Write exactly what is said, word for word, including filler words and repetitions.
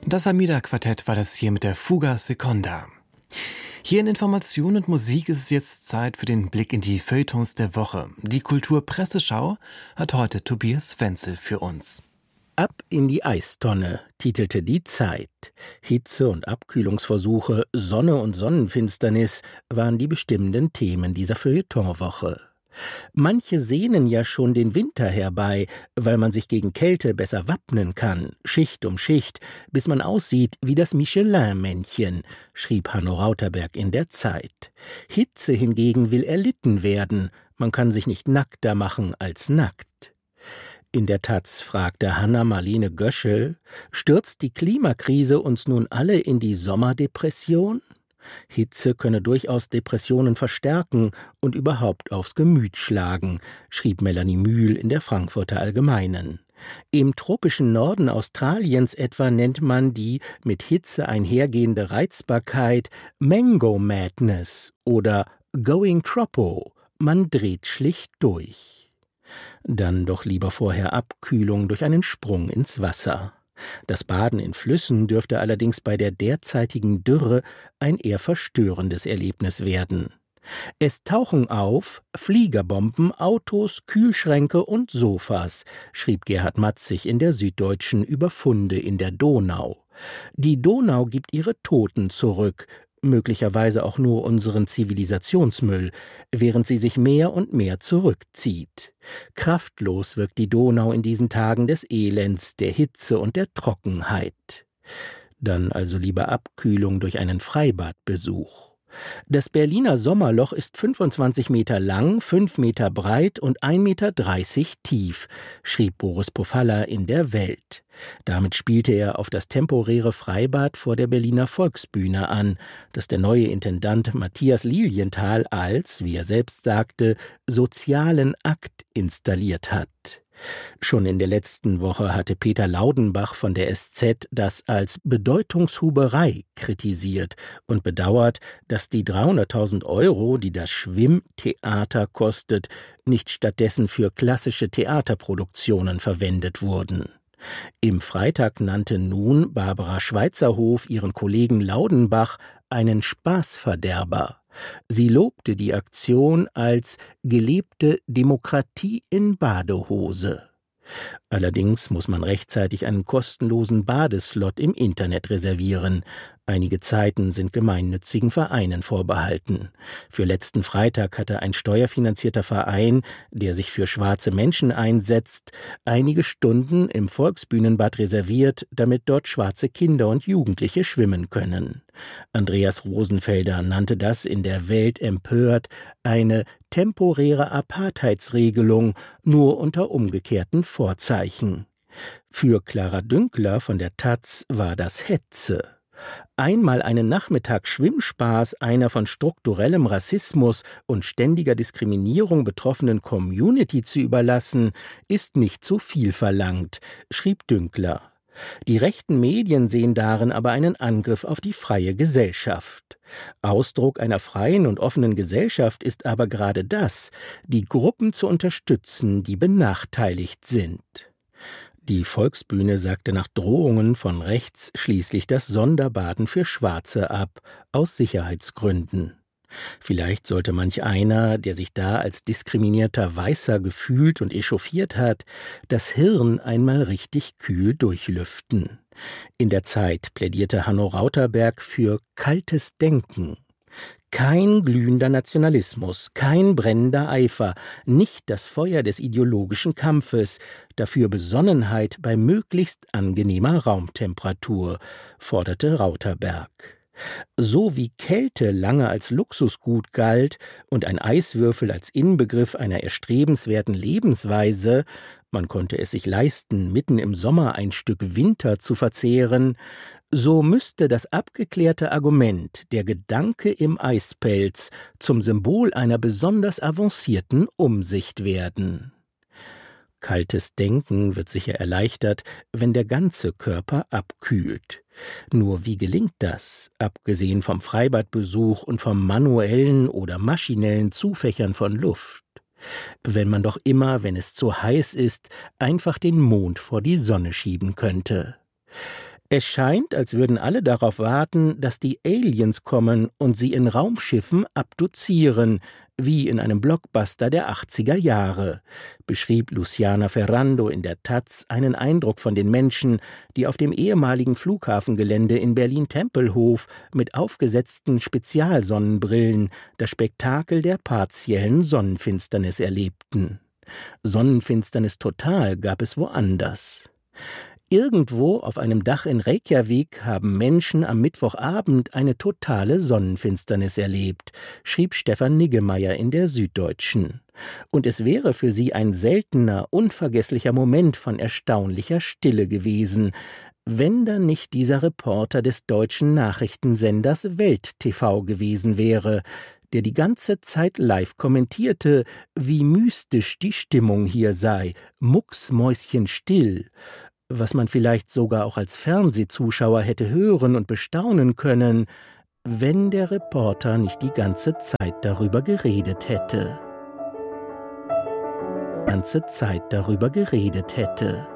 Das Amida-Quartett war das hier mit der Fuga Seconda. Hier in Information und Musik ist es jetzt Zeit für den Blick in die Feuilletons der Woche. Die Kulturpresseschau hat heute Tobias Wenzel für uns. Ab in die Eistonne, titelte die Zeit. Hitze- und Abkühlungsversuche, Sonne und Sonnenfinsternis waren die bestimmenden Themen dieser Feuilletonwoche. Manche sehnen ja schon den Winter herbei, weil man sich gegen Kälte besser wappnen kann, Schicht um Schicht, bis man aussieht wie das Michelin-Männchen, schrieb Hanno Rauterberg in der Zeit. Hitze hingegen will erlitten werden, man kann sich nicht nackter machen als nackt. In der Taz fragte Hanna-Marlene Göschel, stürzt die Klimakrise uns nun alle in die Sommerdepression? Hitze könne durchaus Depressionen verstärken und überhaupt aufs Gemüt schlagen, schrieb Melanie Mühl in der Frankfurter Allgemeinen. Im tropischen Norden Australiens etwa nennt man die mit Hitze einhergehende Reizbarkeit Mango Madness oder Going Tropo, man dreht schlicht durch. Dann doch lieber vorher Abkühlung durch einen Sprung ins Wasser. Das Baden in Flüssen dürfte allerdings bei der derzeitigen Dürre ein eher verstörendes Erlebnis werden. Es tauchen auf Fliegerbomben, Autos, Kühlschränke und Sofas, schrieb Gerhard Matzig in der Süddeutschen über Funde in der Donau. Die Donau gibt ihre Toten zurück, möglicherweise auch nur unseren Zivilisationsmüll, während sie sich mehr und mehr zurückzieht. Kraftlos wirkt die Donau in diesen Tagen des Elends, der Hitze und der Trockenheit. Dann also lieber Abkühlung durch einen Freibadbesuch. Das Berliner Sommerloch ist fünfundzwanzig Meter lang, fünf Meter breit und ein Meter dreißig tief, schrieb Boris Pofalla in der Welt. Damit spielte er auf das temporäre Freibad vor der Berliner Volksbühne an, das der neue Intendant Matthias Lilienthal als, wie er selbst sagte, sozialen Akt installiert hat. Schon in der letzten Woche hatte Peter Laudenbach von der S Z das als Bedeutungshuberei kritisiert und bedauert, dass die dreihunderttausend Euro, die das Schwimmtheater kostet, nicht stattdessen für klassische Theaterproduktionen verwendet wurden. Im Freitag nannte nun Barbara Schweizerhof ihren Kollegen Laudenbach einen Spaßverderber. Sie lobte die Aktion als gelebte Demokratie in Badehose. Allerdings muss man rechtzeitig einen kostenlosen Badeslot im Internet reservieren. Einige Zeiten sind gemeinnützigen Vereinen vorbehalten. Für letzten Freitag hatte ein steuerfinanzierter Verein, der sich für schwarze Menschen einsetzt, einige Stunden im Volksbühnenbad reserviert, damit dort schwarze Kinder und Jugendliche schwimmen können. Andreas Rosenfelder nannte das in der Welt empört eine temporäre Apartheidsregelung, nur unter umgekehrten Vorzeichen. Für Clara Dünkler von der Taz war das Hetze. Einmal einen Nachmittag Schwimmspaß einer von strukturellem Rassismus und ständiger Diskriminierung betroffenen Community zu überlassen, ist nicht zu viel verlangt, schrieb Dünkler. Die rechten Medien sehen darin aber einen Angriff auf die freie Gesellschaft. Ausdruck einer freien und offenen Gesellschaft ist aber gerade das, die Gruppen zu unterstützen, die benachteiligt sind. Die Volksbühne sagte nach Drohungen von rechts schließlich das Sonderbaden für Schwarze ab, aus Sicherheitsgründen. Vielleicht sollte manch einer, der sich da als diskriminierter Weißer gefühlt und echauffiert hat, das Hirn einmal richtig kühl durchlüften. In der Zeit plädierte Hanno Rauterberg für kaltes Denken. Kein glühender Nationalismus, kein brennender Eifer, nicht das Feuer des ideologischen Kampfes, dafür Besonnenheit bei möglichst angenehmer Raumtemperatur, forderte Rauterberg. So wie Kälte lange als Luxusgut galt und ein Eiswürfel als Inbegriff einer erstrebenswerten Lebensweise, man konnte es sich leisten, mitten im Sommer ein Stück Winter zu verzehren, so müsste das abgeklärte Argument, der Gedanke im Eispelz, zum Symbol einer besonders avancierten Umsicht werden. Kaltes Denken wird sicher erleichtert, wenn der ganze Körper abkühlt. Nur wie gelingt das, abgesehen vom Freibadbesuch und vom manuellen oder maschinellen Zufächern von Luft? Wenn man doch immer, wenn es zu heiß ist, einfach den Mond vor die Sonne schieben könnte. Es scheint, als würden alle darauf warten, dass die Aliens kommen und sie in Raumschiffen abduzieren, wie in einem Blockbuster der achtziger Jahre, beschrieb Luciana Ferrando in der Taz einen Eindruck von den Menschen, die auf dem ehemaligen Flughafengelände in Berlin-Tempelhof mit aufgesetzten Spezialsonnenbrillen das Spektakel der partiellen Sonnenfinsternis erlebten. Sonnenfinsternis total gab es woanders. Irgendwo auf einem Dach in Reykjavik haben Menschen am Mittwochabend eine totale Sonnenfinsternis erlebt, schrieb Stefan Niggemeier in der Süddeutschen. Und es wäre für sie ein seltener, unvergesslicher Moment von erstaunlicher Stille gewesen, wenn da nicht dieser Reporter des deutschen Nachrichtensenders Welt T V gewesen wäre, der die ganze Zeit live kommentierte, wie mystisch die Stimmung hier sei, mucksmäuschenstill, was man vielleicht sogar auch als Fernsehzuschauer hätte hören und bestaunen können, wenn der Reporter nicht die ganze Zeit darüber geredet hätte. ganze Zeit darüber geredet hätte.